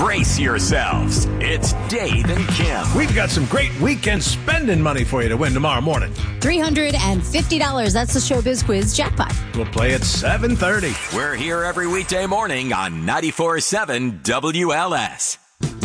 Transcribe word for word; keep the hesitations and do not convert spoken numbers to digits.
Brace yourselves. It's Dave and Kim. We've got some great weekend spending money for you to win tomorrow morning. three hundred fifty dollars. That's the Showbiz Quiz jackpot. We'll play at seven thirty. We're here every weekday morning on ninety-four point seven W L S.